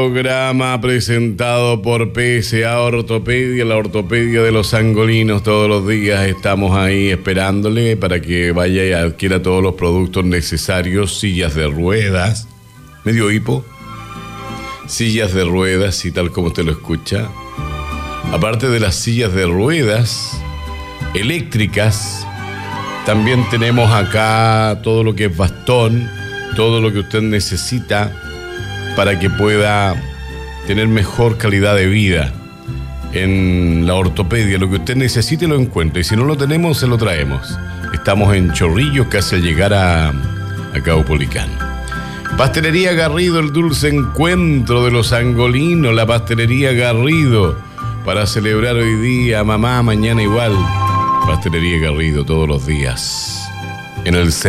Programa presentado por PSA Ortopedia, la ortopedia de los angolinos. Todos los días estamos ahí esperándole para que vaya y adquiera todos los productos necesarios. Sillas de ruedas, medio hipo, sillas de ruedas y tal como usted lo escucha. Aparte de las sillas de ruedas eléctricas, también tenemos acá todo lo que es bastón, todo lo que usted necesita para que pueda tener mejor calidad de vida en la ortopedia. Lo que usted necesite lo encuentra, y si no lo tenemos, se lo traemos. Estamos en Chorrillos, casi al llegar a Caupolicán. Pastelería Garrido, el dulce encuentro de los angolinos. La Pastelería Garrido, para celebrar hoy día, mamá, mañana igual. Pastelería Garrido, todos los días, en el centro.